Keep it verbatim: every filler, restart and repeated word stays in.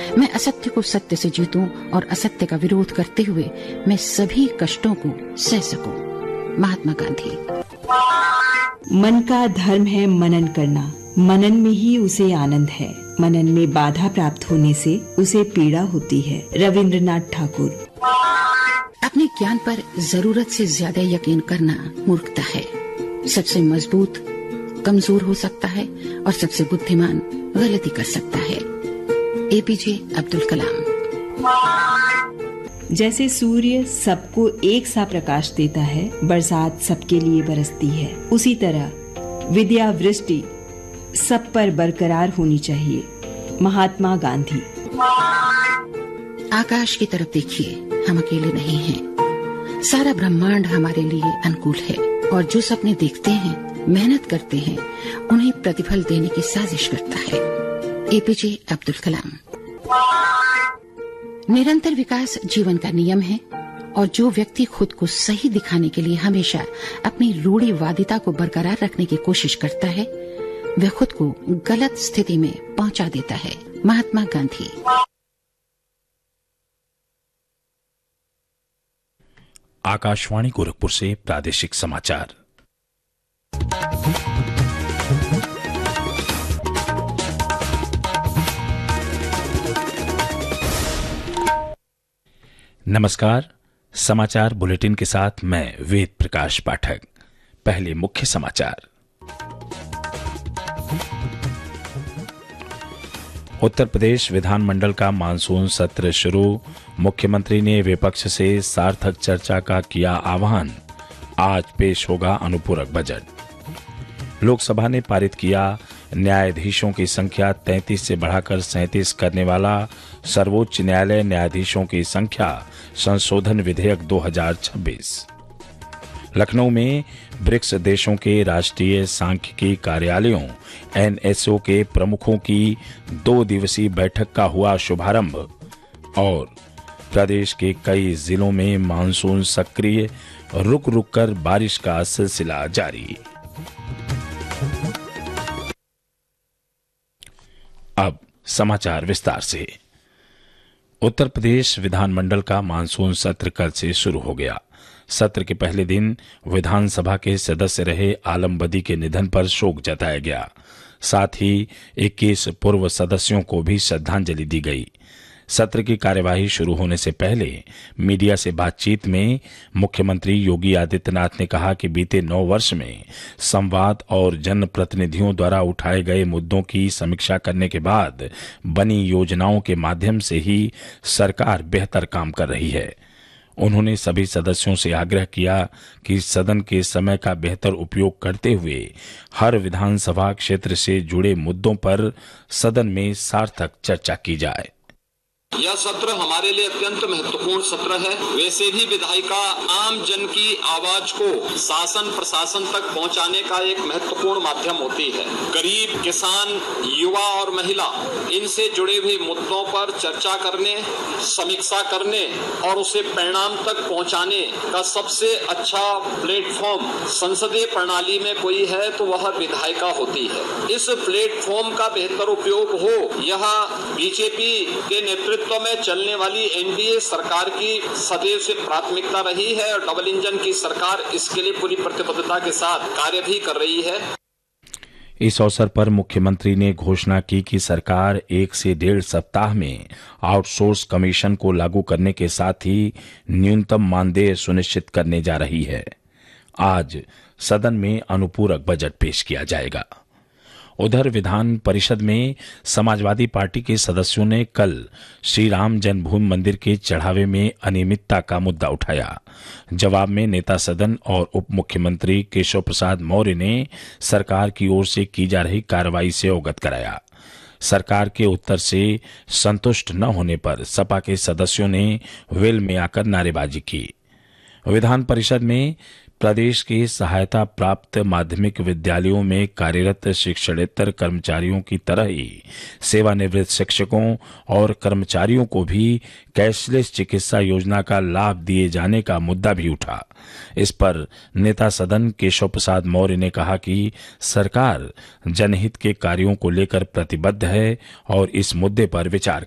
मैं असत्य को सत्य से जीतूं और असत्य का विरोध करते हुए मैं सभी कष्टों को सह सकूं। महात्मा गांधी। मन का धर्म है मनन करना, मनन में ही उसे आनंद है, मनन में बाधा प्राप्त होने से उसे पीड़ा होती है। रविंद्रनाथ ठाकुर। अपने ज्ञान पर जरूरत से ज्यादा यकीन करना मूर्खता है। सबसे मजबूत कमजोर हो सकता है और सबसे बुद्धिमान गलती कर सकता है। एपीजे अब्दुल कलाम। जैसे सूर्य सबको एक सा प्रकाश देता है, बरसात सबके लिए बरसती है, उसी तरह विद्या वृष्टि सब पर बरकरार होनी चाहिए। महात्मा गांधी। आकाश की तरफ देखिए, हम अकेले नहीं हैं। सारा ब्रह्मांड हमारे लिए अनुकूल है और जो सपने देखते हैं, मेहनत करते हैं, उन्हें प्रतिफल देने की साजिश करता है। एपीजे अब्दुल कलाम। निरंतर विकास जीवन का नियम है और जो व्यक्ति खुद को सही दिखाने के लिए हमेशा अपनी रूढ़िवादिता को बरकरार रखने की कोशिश करता है, वह खुद को गलत स्थिति में पहुंचा देता है। महात्मा गांधी। आकाशवाणी गोरखपुर से प्रादेशिक समाचार। नमस्कार। समाचार बुलेटिन के साथ मैं वेद प्रकाश पाठक। पहले मुख्य समाचार। उत्तर प्रदेश विधानमंडल का मानसून सत्र शुरू। मुख्यमंत्री ने विपक्ष से सार्थक चर्चा का किया आह्वान। आज पेश होगा अनुपूरक बजट। लोकसभा ने पारित किया न्यायाधीशों की संख्या तैंतीस से बढ़ाकर सैंतीस करने वाला सर्वोच्च न्यायालय न्यायाधीशों की संख्या संशोधन विधेयक दो हज़ार छब्बीस। लखनऊ में ब्रिक्स देशों के राष्ट्रीय सांख्यिकी कार्यालयों एनएसओ के प्रमुखों की दो दिवसीय बैठक का हुआ शुभारंभ। और प्रदेश के कई जिलों में मानसून सक्रिय, रुक रुक कर बारिश का सिलसिला जारी। अब समाचार विस्तार से। उत्तर प्रदेश विधानमंडल का मानसून सत्र कल से शुरू हो गया। सत्र के पहले दिन विधानसभा के सदस्य रहे आलम बदी के निधन पर शोक जताया गया। साथ ही इक्कीस पूर्व सदस्यों को भी श्रद्धांजलि दी गई। सत्र की कार्यवाही शुरू होने से पहले मीडिया से बातचीत में मुख्यमंत्री योगी आदित्यनाथ ने कहा कि बीते नौ वर्ष में संवाद और जनप्रतिनिधियों द्वारा उठाए गए मुद्दों की समीक्षा करने के बाद बनी योजनाओं के माध्यम से ही सरकार बेहतर काम कर रही है। उन्होंने सभी सदस्यों से आग्रह किया कि सदन के समय का बेहतर उपयोग करते हुए हर विधानसभा क्षेत्र से जुड़े मुद्दों पर सदन में सार्थक चर्चा की जाए। यह सत्र हमारे लिए अत्यंत महत्वपूर्ण सत्र है। वैसे भी विधायिका आम जन की आवाज को शासन प्रशासन तक पहुंचाने का एक महत्वपूर्ण माध्यम होती है। गरीब, किसान, युवा और महिला, इनसे जुड़े हुए मुद्दों पर चर्चा करने, समीक्षा करने और उसे परिणाम तक पहुंचाने का सबसे अच्छा प्लेटफॉर्म संसदीय प्रणाली में कोई है तो वह विधायिका होती है। इस प्लेटफॉर्म का बेहतर उपयोग हो, यह बीजेपी के नेतृत्व तो में चलने वाली एनडीए सरकार की सदैव से प्राथमिकता रही है और डबल इंजन की सरकार इसके लिए पूरी प्रतिबद्धता के साथ कार्य भी कर रही है। इस अवसर पर मुख्यमंत्री ने घोषणा की कि सरकार एक से डेढ़ सप्ताह में आउटसोर्स कमीशन को लागू करने के साथ ही न्यूनतम मानदेय सुनिश्चित करने जा रही है। आज सदन में अनुपूरक बजट पेश किया जाएगा। उधर विधान परिषद में समाजवादी पार्टी के सदस्यों ने कल श्री राम जन्मभूमि मंदिर के चढ़ावे में अनियमितता का मुद्दा उठाया। जवाब में नेता सदन और उप मुख्यमंत्री केशव प्रसाद मौर्य ने सरकार की ओर से की जा रही कार्रवाई से अवगत कराया। सरकार के उत्तर से संतुष्ट न होने पर सपा के सदस्यों ने वेल में आकर नारेबाजी की। विधान परिषद में प्रदेश के सहायता प्राप्त माध्यमिक विद्यालयों में कार्यरत शिक्षणेतर कर्मचारियों की तरह ही सेवानिवृत्त शिक्षकों और कर्मचारियों को भी कैशलेस चिकित्सा योजना का लाभ दिए जाने का मुद्दा भी उठा। इस पर नेता सदन केशव प्रसाद मौर्य ने कहा कि सरकार जनहित के कार्यों को लेकर प्रतिबद्ध है और इस मुद्दे पर विचार